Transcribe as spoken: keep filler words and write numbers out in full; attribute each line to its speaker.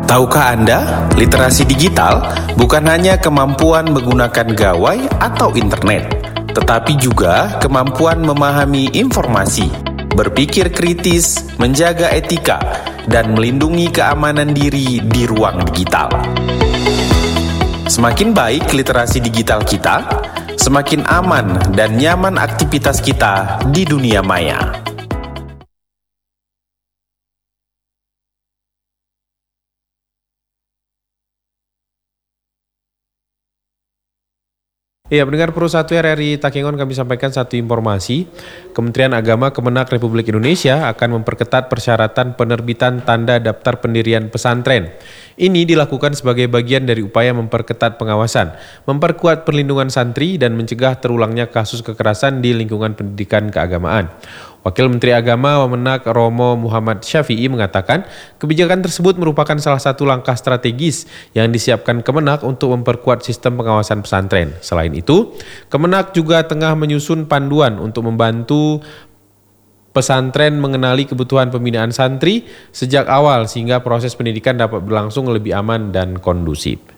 Speaker 1: Tahukah Anda, literasi digital bukan hanya kemampuan menggunakan gawai atau internet, tetapi juga kemampuan memahami informasi, berpikir kritis, menjaga etika, dan melindungi keamanan diri di ruang digital. Semakin baik literasi digital kita, semakin aman dan nyaman aktivitas kita di dunia maya.
Speaker 2: Ya, pendengar Pro satu R R I Takengon, kami sampaikan satu informasi. Kementerian Agama Kemenak Republik Indonesia akan memperketat persyaratan penerbitan tanda daftar pendirian pesantren. Ini dilakukan sebagai bagian dari upaya memperketat pengawasan, memperkuat perlindungan santri, dan mencegah terulangnya kasus kekerasan di lingkungan pendidikan keagamaan. Wakil Menteri Agama Wamenak Romo Muhammad Syafi'i mengatakan kebijakan tersebut merupakan salah satu langkah strategis yang disiapkan Kemenak untuk memperkuat sistem pengawasan pesantren. Selain itu, Kemenak juga tengah menyusun panduan untuk membantu pesantren mengenali kebutuhan pembinaan santri sejak awal sehingga proses pendidikan dapat berlangsung lebih aman dan kondusif.